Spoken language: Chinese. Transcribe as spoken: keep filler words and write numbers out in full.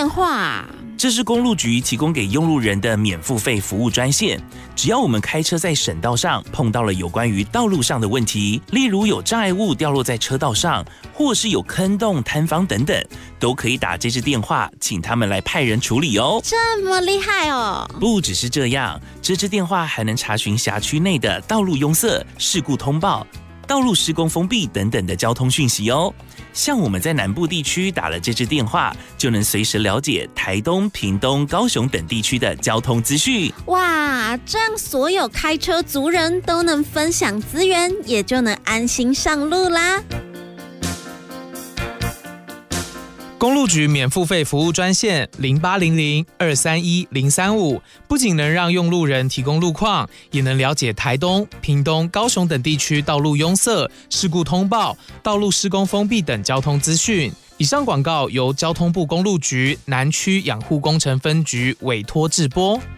电话？ 这是公路局提供给用路人的免付费服务专线。只要我们开车在省道上碰到了有关于道路上的问题，例如有障碍物掉落在车道上，或是有坑洞、塌方等等，都可以打这支电话，请他们来派人处理哦。 这么厉害哦！ 不只是这样，这支电话还能查询辖区内的道路拥塞、事故通报、道路施工封闭等等的交通讯息哦。像我们在南部地区打了这支电话，就能随时了解台东、屏东、高雄等地区的交通资讯。 哇，这样所有开车族人都能分享资源，也就能安心上路啦。 公路局免付费服务专线零八零零二三一零三五，不仅能让用路人提供路况，也能了解台东、屏东、高雄等地区道路拥塞、事故通报、道路施工封闭等交通资讯。以上广告由交通部公路局南区养护工程分局委托制播。